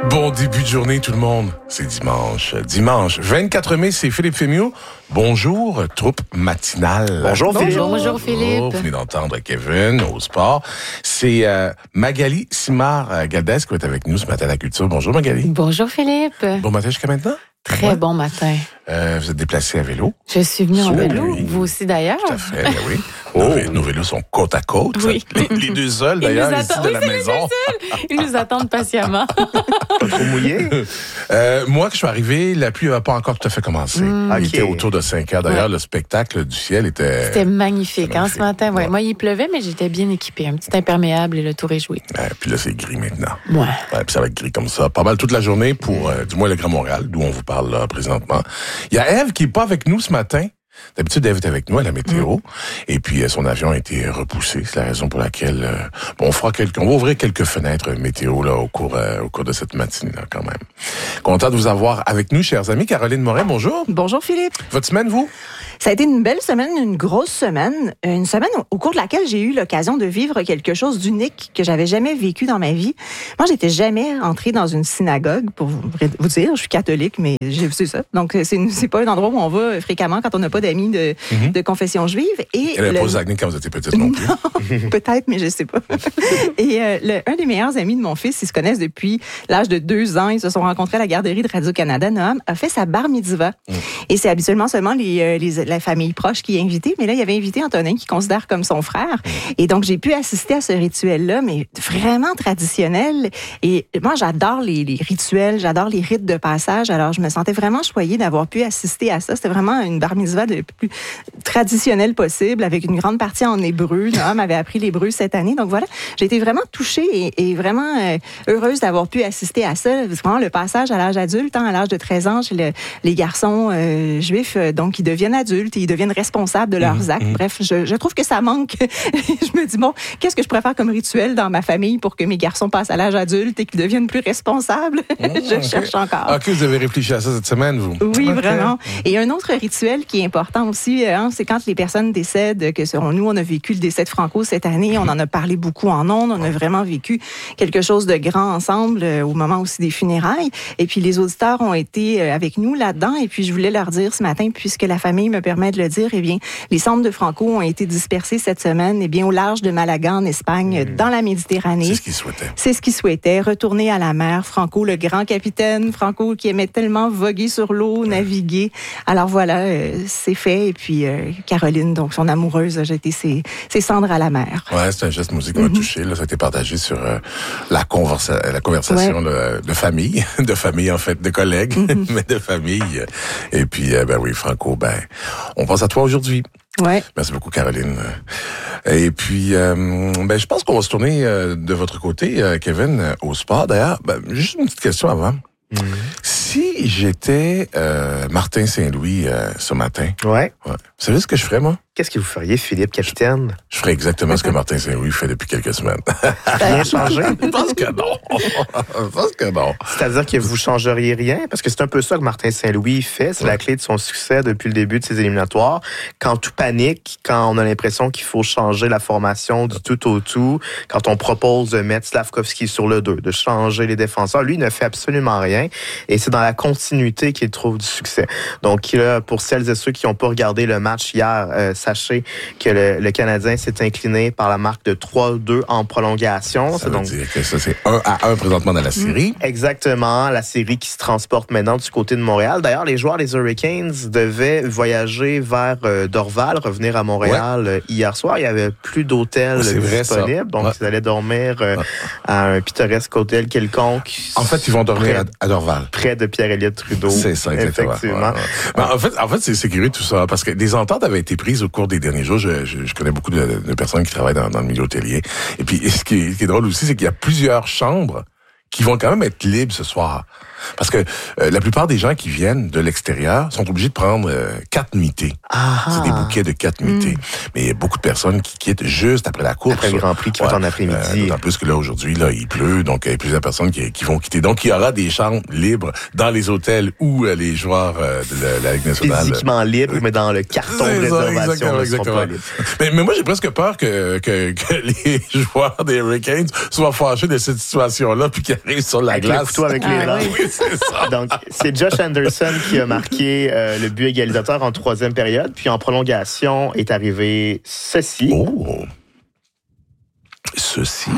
Bon début de journée tout le monde, c'est dimanche. Dimanche 24 mai, c'est Philippe Fémiot. Bonjour, troupe matinale. Bonjour Philippe. Bonjour Philippe. Vous venez d'entendre Kevin au sport. C'est Magali Simard-Galdès qui va être avec nous ce matin à la culture. Bonjour Magali. Bonjour Philippe. Bon matin jusqu'à maintenant? Très bon matin. Vous êtes déplacé à vélo? Je suis venue en vélo, Oui. vous aussi d'ailleurs. Tout à fait, ben oui. Nos vélos sont côte à côte. Oui. Les deux seuls d'ailleurs ici de la maison. Ils nous attendent patiemment. Pas trop mouillé? Moi, quand je suis arrivé, la pluie n'avait pas encore tout à fait commencé. Il était autour de 5 heures. D'ailleurs, le spectacle du ciel était... C'était magnifique, ce matin. Ouais. Ouais. Moi, il pleuvait, mais j'étais bien équipée. Un petit imperméable et le tour est joué. Puis là, c'est gris maintenant. Ouais. Ouais, puis ça va être gris comme ça. Pas mal toute la journée pour, du moins, le Grand Montréal, d'où on vous parle là, présentement. Il y a Ève qui est pas avec nous ce matin. D'habitude, Ève est avec nous à la météo. Et puis, son avion a été repoussé. C'est la raison pour laquelle, on va ouvrir quelques fenêtres météo, là, au cours de cette matinée, là, quand même. Content de vous avoir avec nous, chers amis. Caroline Morin, bonjour. Bonjour Philippe. Votre semaine, vous? Ça a été une belle semaine, une grosse semaine. Une semaine au cours de laquelle j'ai eu l'occasion de vivre quelque chose d'unique que j'avais jamais vécu dans ma vie. Moi, j'étais jamais entrée dans une synagogue, pour vous dire. Je suis catholique, mais c'est ça. Donc, c'est pas un endroit où on va fréquemment quand on n'a pas d'amis de confession juive. Et Elle n'avait pas Saguenay quand vous étiez petite non plus. Non, peut-être, mais je sais pas. Et un des meilleurs amis de mon fils, ils se connaissent depuis l'âge de 2 ans. Ils se sont rencontrés à la garderie de Radio-Canada. Noam a fait sa bar mitzvah. Et c'est habituellement seulement la famille proche qui est invitée. Mais là, il avait invité Antonin, qui considère comme son frère. Et donc, j'ai pu assister à ce rituel-là, mais vraiment traditionnel. Et moi, j'adore les rituels, j'adore les rites de passage. Alors, je me sentais vraiment choyée d'avoir pu assister à ça. C'était vraiment une bar mitzvah de plus traditionnelle possible, avec une grande partie en hébreu. Noam avait appris l'hébreu cette année. Donc voilà, j'ai été vraiment touchée et vraiment heureuse d'avoir pu assister à ça. C'est vraiment le passage à l'âge adulte, à l'âge de 13 ans, chez les garçons juifs. Donc, ils deviennent adultes et ils deviennent responsables de leurs actes. Bref, je trouve que ça manque. Je me dis, bon, qu'est-ce que je pourrais faire comme rituel dans ma famille pour que mes garçons passent à l'âge adulte et qu'ils deviennent plus responsables? Je cherche encore. OK, vous avez réfléchi à ça cette semaine, vous? Oui, vraiment. Et un autre rituel qui est important aussi, c'est quand les personnes décèdent, que nous, on a vécu le décès de Franco cette année, on en a parlé beaucoup en ondes, on a vraiment vécu quelque chose de grand ensemble au moment aussi des funérailles. Et puis, les auditeurs ont été avec nous là-dedans. Et puis, je voulais leur dire ce matin, puisque la famille me permet de le dire, eh bien, les cendres de Franco ont été dispersées cette semaine, eh bien, au large de Malaga, en Espagne, dans la Méditerranée. C'est ce qu'ils souhaitaient. C'est ce qu'ils souhaitaient, retourner à la mer. Franco, le grand capitaine, Franco qui aimait tellement voguer sur l'eau, naviguer. Alors voilà, c'est fait. Et puis, Caroline, donc son amoureuse, a jeté ses cendres à la mer. Ouais, c'est un geste musique qui m'a touché. Là, ça a été partagé sur la conversation de famille, en fait, de collègues, mais de famille. Et puis, ben oui, Franco, on pense à toi aujourd'hui. Ouais. Merci beaucoup, Caroline. Et puis, je pense qu'on va se tourner de votre côté, Kevin, au sport. D'ailleurs, juste une petite question avant. Si j'étais Martin Saint-Louis ce matin, Ouais. vous savez ce que je ferais, moi? Qu'est-ce que vous feriez, Philippe, capitaine? Je ferais exactement ce que Martin Saint-Louis fait depuis quelques semaines. Rien changé? Je pense que non. C'est-à-dire que vous changeriez rien? Parce que c'est un peu ça que Martin Saint-Louis fait. C'est la clé de son succès depuis le début de ses éliminatoires. Quand tout panique, quand on a l'impression qu'il faut changer la formation du tout au tout, quand on propose de mettre Slavkovski sur le 2, de changer les défenseurs, lui, il ne fait absolument rien. Et c'est dans la continuité qu'il trouve du succès. Donc, pour celles et ceux qui n'ont pas regardé le match hier, sachez que le Canadien s'est incliné par la marque de 3-2 en prolongation. Ça veut dire que ça, c'est 1-1 présentement dans la série. Exactement, la série qui se transporte maintenant du côté de Montréal. D'ailleurs, les joueurs des Hurricanes devaient voyager vers Dorval, revenir à Montréal hier soir. Il n'y avait plus d'hôtel disponible, donc ils allaient dormir à un pittoresque hôtel quelconque. En fait, ils vont dormir à Dorval. Près de Pierre-Éliott Trudeau. C'est ça, exactement. Effectivement. En fait, c'est curieux tout ça, parce que des ententes avaient été prises au cours des derniers jours. Je connais beaucoup de personnes qui travaillent dans le milieu hôtelier. Et puis, ce qui est drôle aussi, c'est qu'il y a plusieurs chambres qui vont quand même être libres ce soir. Parce que la plupart des gens qui viennent de l'extérieur sont obligés de prendre 4 nuitées. C'est des bouquets de 4 nuitées. Mais il y a beaucoup de personnes qui quittent juste après la course. Après le Grand Prix qui va en après-midi. En plus que là, aujourd'hui, là, il pleut, donc il y a plusieurs personnes qui vont quitter. Donc, il y aura des chambres libres dans les hôtels où les joueurs de la Ligue nationale... Physiquement libres, mais dans le carton de réservation, ne seront pas libres. Mais moi, j'ai presque peur que les joueurs des Hurricanes soient fâchés de cette situation-là, puis qu'il arrive sur la avec glace. le couteau avec les dents. Oui, c'est ça. Donc, c'est Josh Anderson qui a marqué le but égalisateur en troisième période. Puis en prolongation est arrivé ceci. Oh! Ceci.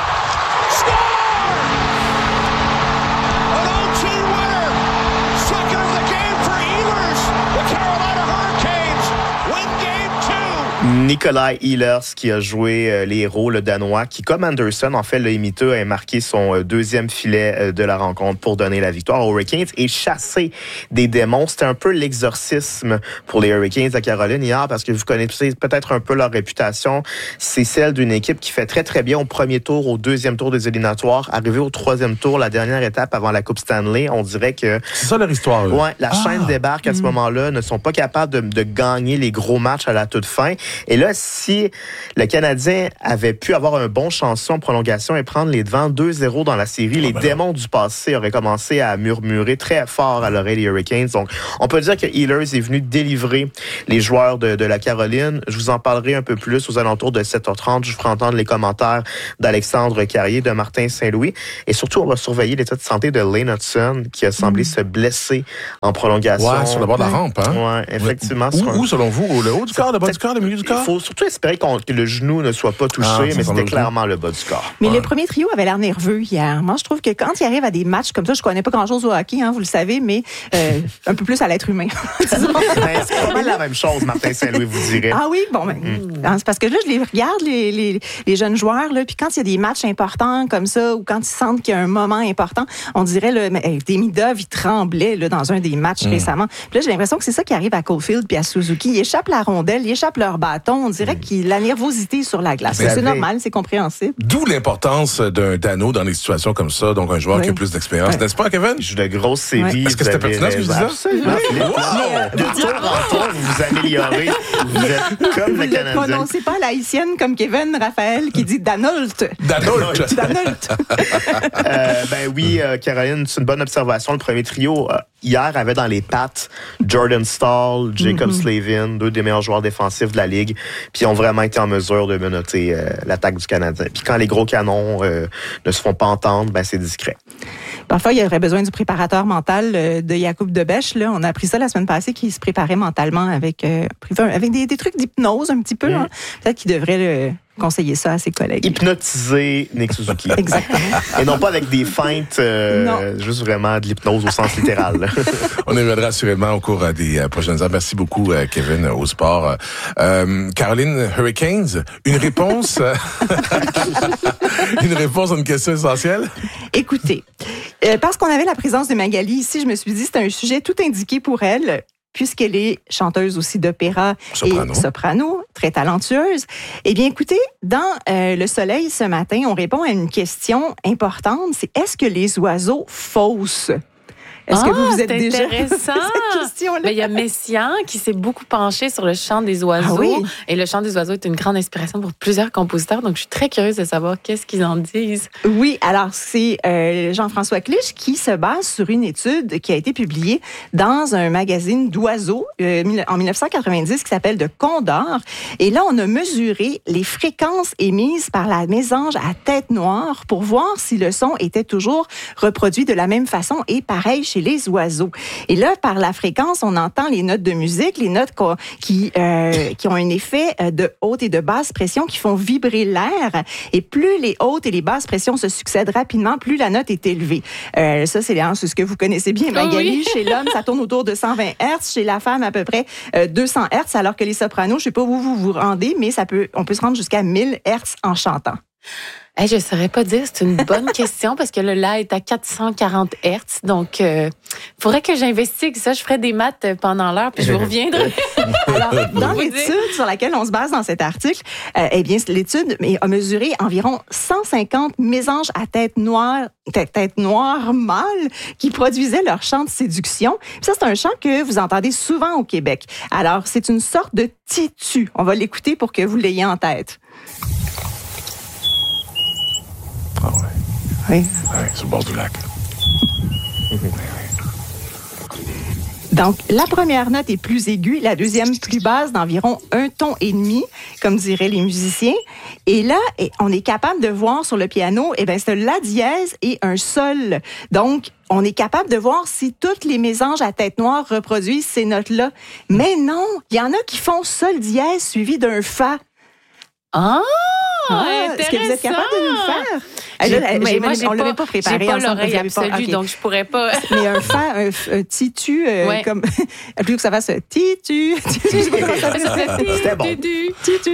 Nikolai Ehlers qui a joué les héros, le Danois, qui, comme Anderson, en fait, le imité, a marqué son deuxième filet de la rencontre pour donner la victoire aux Hurricanes et chasser des démons. C'était un peu l'exorcisme pour les Hurricanes à Caroline hier, parce que vous connaissez peut-être un peu leur réputation. C'est celle d'une équipe qui fait très, très bien au premier tour, au deuxième tour des éliminatoires. Arrivé au troisième tour, la dernière étape avant la Coupe Stanley, on dirait que... C'est ça leur histoire, là. Ouais, la chaîne débarque à ce moment-là, ne sont pas capables de gagner les gros matchs à la toute fin. Et là, si le Canadien avait pu avoir un bon chanson en prolongation et prendre les devants 2-0 dans la série, les démons du passé auraient commencé à murmurer très fort à l'oreille des Hurricanes. Donc, on peut dire que Ehlers est venu délivrer les joueurs de la Caroline. Je vous en parlerai un peu plus aux alentours de 7h30. Je vous ferai entendre les commentaires d'Alexandre Carrier, de Martin Saint-Louis. Et surtout, on va surveiller l'état de santé de Lane Hudson, qui a semblé se blesser en prolongation. Ouais, sur le bord de la rampe, hein? Ouais, effectivement. Où, selon vous? Le haut du corps, le bas du corps, le milieu du corps? Il faut surtout espérer que le genou ne soit pas touché, mais c'était clairement le bas du corps. Mais le premier trio avait l'air nerveux hier. Moi, je trouve que quand il arrive à des matchs comme ça, je connais pas grand-chose au hockey, hein, vous le savez, mais un peu plus à l'être humain. C'est pas mal la même chose, Martin Saint-Louis vous dirait. Ah oui, bon, c'est parce que là, je les regarde, les jeunes joueurs, là, puis quand il y a des matchs importants comme ça, ou quand ils sentent qu'il y a un moment important, on dirait, là, Demidov, il tremblait là, dans un des matchs récemment. Puis là, j'ai l'impression que c'est ça qui arrive à Caulfield puis à Suzuki. Ils échappent la rondelle, ils échappent leur bâton. On dirait qu'il la nervosité sur la glace. C'est normal, c'est compréhensible. D'où l'importance d'un Dano dans des situations comme ça, donc un joueur qui a plus d'expérience. N'est-ce pas, Kevin? Il joue de grosses séries. Est-ce que c'était pertinent ce que je disais? Absolument. De tour en tour, vous vous améliorez. Vous êtes comme le Canadien. Ne prononcez pas l'haïtienne comme Kevin Raphaël qui dit Danolt. Danolt. Ben oui, Caroline, c'est une bonne observation. Le premier trio, hier, avait dans les pattes Jordan Staal, Jacob Slavin, deux des meilleurs joueurs défensifs de la Ligue, puis ont vraiment été en mesure de menotter l'attaque du Canadien. Puis quand les gros canons ne se font pas entendre, ben c'est discret. Parfois, il y aurait besoin du préparateur mental de Jakub Dobeš. Là. On a appris ça la semaine passée, qu'il se préparait mentalement avec des trucs d'hypnose un petit peu. Hein. Peut-être qu'il devrait conseiller ça à ses collègues. Hypnotiser Nick Suzuki. Exactement. Et non pas avec des feintes, juste vraiment de l'hypnose au sens littéral. On y reviendra assurément au cours des prochaines heures. Merci beaucoup, Kevin, au sport. Caroline, Hurricanes, une réponse une réponse à une question essentielle? Écoutez, parce qu'on avait la présence de Magali ici, je me suis dit que c'était un sujet tout indiqué pour elle, puisqu'elle est chanteuse aussi d'opéra et soprano, très talentueuse. Eh bien, écoutez, dans Le Soleil ce matin, on répond à une question importante, c'est est-ce que les oiseaux faussent? Est-ce que vous êtes déjà intéressant. cette question-là? Ben, il y a Messiaen qui s'est beaucoup penché sur le chant des oiseaux. Ah oui? Et le chant des oiseaux est une grande inspiration pour plusieurs compositeurs. Donc, je suis très curieuse de savoir qu'est-ce qu'ils en disent. Oui, alors c'est Jean-François Clich qui se base sur une étude qui a été publiée dans un magazine d'oiseaux en 1990 qui s'appelle De Condor. Et là, on a mesuré les fréquences émises par la mésange à tête noire pour voir si le son était toujours reproduit de la même façon et pareil chez les oiseaux. Et là, par la fréquence, on entend les notes de musique, les notes qui ont un effet de haute et de basse pression qui font vibrer l'air. Et plus les hautes et les basses pressions se succèdent rapidement, plus la note est élevée. Ça, c'est ce que vous connaissez bien, Magali. Oui. Chez l'homme, ça tourne autour de 120 Hz. Chez la femme, à peu près 200 Hz. Alors que les sopranos, je ne sais pas où vous vous rendez, mais on peut se rendre jusqu'à 1000 Hz en chantant. Hey, je ne saurais pas dire, c'est une bonne question parce que le La est à 440 Hz. Donc, il faudrait que j'investigue ça. Je ferai des maths pendant l'heure puis je vous reviendrai. Alors, dans l'étude sur laquelle on se base dans cet article, eh bien, l'étude a mesuré environ 150 mésanges à tête noire mâles qui produisaient leur chant de séduction. Puis ça, c'est un chant que vous entendez souvent au Québec. Alors, c'est une sorte de titu. On va l'écouter pour que vous l'ayez en tête. Ah ouais. Oui. Ouais, sur le bord du lac. Donc, la première note est plus aiguë, la deuxième plus basse d'environ 1,5 ton, comme diraient les musiciens. Et là, on est capable de voir sur le piano, c'est la dièse et un sol. Donc, on est capable de voir si toutes les mésanges à tête noire reproduisent ces notes-là. Mais non, il y en a qui font sol dièse suivi d'un fa. Est-ce que vous êtes capable de nous le faire? On ne l'avait pas préparé. J'ai pas l'oreille absolue, donc je pourrais pas. Mais un fa, un titu, comme plus que ça fasse titu. C'était bon. Titu.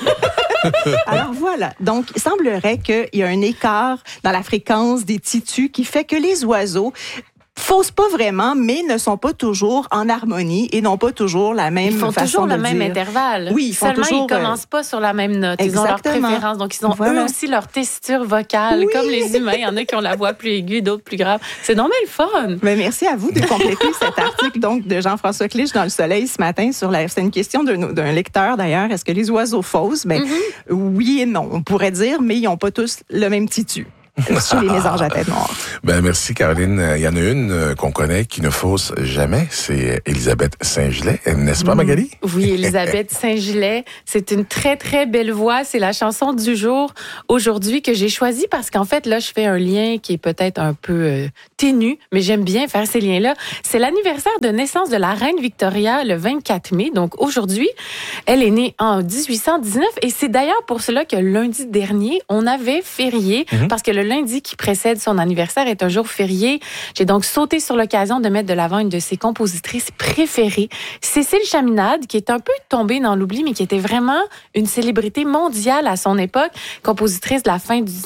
Alors voilà. Donc, il semblerait qu'il y a un écart dans la fréquence des titus qui fait que les oiseaux faussent pas vraiment, mais ne sont pas toujours en harmonie et n'ont pas toujours la même façon de dire. Ils font toujours le même intervalle. Oui, seulement ils commencent pas sur la même note. Ils ont leur préférence. Donc, ils ont eux aussi leur tessiture vocale. Comme les humains, il y en a qui ont la voix plus aiguë, d'autres plus grave. C'est normal le fun. Mais merci à vous de compléter cet article donc de Jean-François Clich dans Le Soleil ce matin sur c'est une question d'un lecteur d'ailleurs. Est-ce que les oiseaux faussent? Oui et non, on pourrait dire, mais ils n'ont pas tous le même titu. Chez les mésanges à tête noire. Merci, Caroline. Il y en a une qu'on connaît qui ne fausse jamais. C'est Élisabeth Saint-Gelais. N'est-ce pas, Magali? Oui, Élisabeth Saint-Gelais. C'est une très, très belle voix. C'est la chanson du jour aujourd'hui que j'ai choisie parce qu'en fait, là, je fais un lien qui est peut-être un peu ténu, mais j'aime bien faire ces liens-là. C'est l'anniversaire de naissance de la reine Victoria le 24 mai. Donc, aujourd'hui, elle est née en 1819 et c'est d'ailleurs pour cela que lundi dernier, on avait férié parce que le lundi qui précède son anniversaire est un jour férié. J'ai donc sauté sur l'occasion de mettre de l'avant une de ses compositrices préférées, Cécile Chaminade, qui est un peu tombée dans l'oubli, mais qui était vraiment une célébrité mondiale à son époque, compositrice de la fin du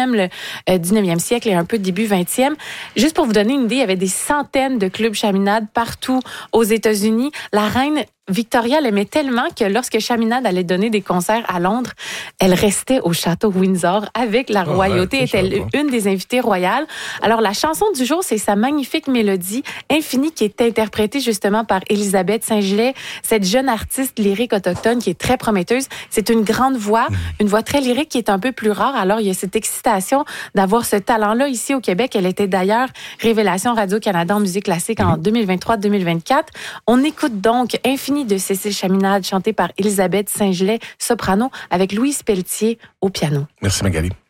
19e siècle et un peu début 20e. Juste pour vous donner une idée, il y avait des centaines de clubs Chaminade partout aux États-Unis. La reine Victoria l'aimait tellement que lorsque Chaminade allait donner des concerts à Londres, elle restait au château Windsor avec la royauté, était une des invitées royales. Alors, la chanson du jour, c'est sa magnifique mélodie Infinie qui est interprétée justement par Élisabeth Saint-Gelais, cette jeune artiste lyrique autochtone qui est très prometteuse. C'est une grande voix, une voix très lyrique qui est un peu plus rare. Alors, il y a cette excitation d'avoir ce talent-là ici au Québec. Elle était d'ailleurs révélation Radio-Canada en musique classique en 2023-2024. On écoute donc Infinie de Cécile Chaminade, chantée par Élisabeth Saint-Gelais, soprano, avec Louise Pelletier au piano. Merci, Magali.